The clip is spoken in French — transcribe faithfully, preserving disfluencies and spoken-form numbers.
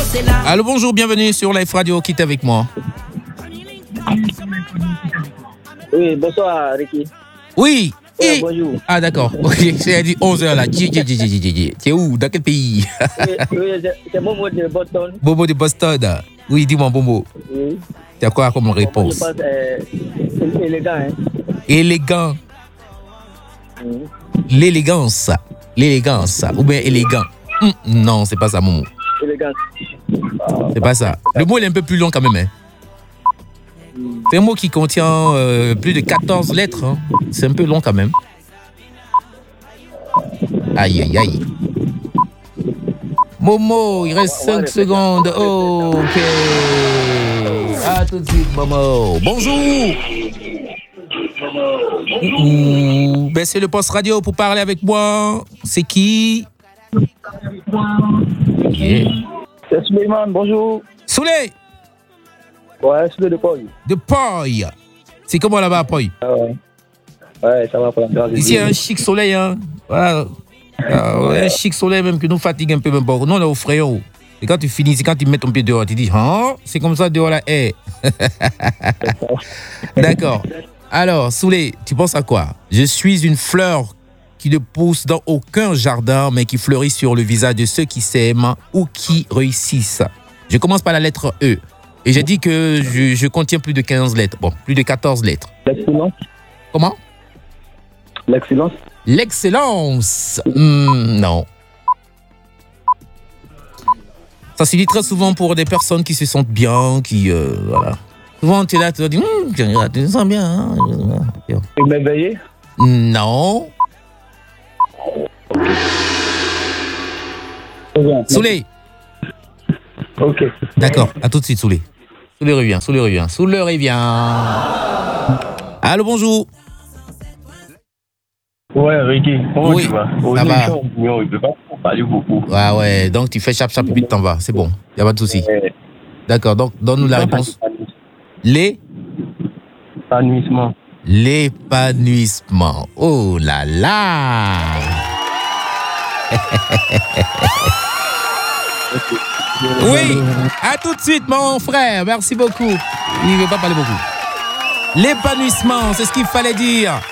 Allô, bonjour, bienvenue sur Life Radio. Qui est avec moi? Oui, bonsoir, Ricky. Oui. Ouais, Et... bonjour. Ah, d'accord. Ok, c'est dit onze heures là. Tu es où? Dans quel pays? Oui, oui c'est, c'est Momo de Boston. Bobo de Boston. Oui, dis-moi, Bobo. Oui. Tu as quoi comme Bon, réponse? moi, je pense euh, élégant. Hein. Élégant. Mm. L'élégance. L'élégance. Ou bien élégant. Hum, non, c'est pas ça, Momo. Élégant. C'est pas ça. Le mot il est un peu plus long quand même. Hein. C'est un mot qui contient euh, plus de quatorze lettres. Hein. C'est un peu long quand même. Aïe, aïe, aïe. Momo, il reste cinq secondes. Oh, ok. À tout de suite, Momo. Bonjour. Ouh, ben, c'est le poste radio pour parler avec moi. C'est qui? Okay. C'est Suleiman, bonjour. Souley. Ouais, Souley de Poy. De Poy. C'est comment là-bas à Poy? Ah ouais. Ouais, ça va pour la Ici, il y a un chic soleil. Hein. Voilà. Ah, ouais, un chic soleil même qui nous fatigue un peu. Même pas. Nous, on est au frayon. Et quand tu finis, c'est quand tu mets ton pied dehors, tu dis, hein, c'est comme ça dehors là. Hey. D'accord. Alors, Souley, tu penses à quoi? Je suis une fleur qui ne pousse dans aucun jardin, mais qui fleurit sur le visage de ceux qui s'aiment ou qui réussissent. Je commence par la lettre E. Et j'ai dit que je, je contiens plus de quinze lettres. Bon, plus de quatorze lettres. L'excellence. Comment? L'excellence. L'excellence. Mmh, non. Ça se dit très souvent pour des personnes qui se sentent bien, qui... Euh, voilà. Souvent, tu es là, tu te dis, hm, tu te sens bien. Hein? Émerveillé. Non. Souley. Ok. D'accord, à tout de suite, Souley. Souley revient, Souley revient, Souley revient. Allô, bonjour. Ouais, Ricky, comment oui, tu vas? Ça va. Il peut pas parler beaucoup. Ouais, ouais, donc tu fais chap-chap et puis tu t'en vas, c'est bon, il n'y a pas de souci. Ouais. D'accord, donc donne-nous la réponse. Les L'épanouissement. L'épanouissement. Oh là là. Oui, à tout de suite, mon frère. Merci beaucoup. Il ne veut pas parler beaucoup. L'épanouissement, c'est ce qu'il fallait dire.